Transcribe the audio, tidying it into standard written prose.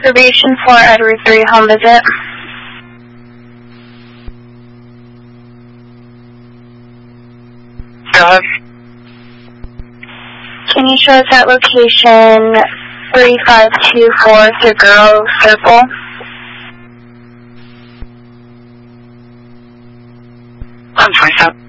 Reservation for Edward 3 home visit. Go ahead. Can you show us at location 3524 Seguro Circle? I'm 27.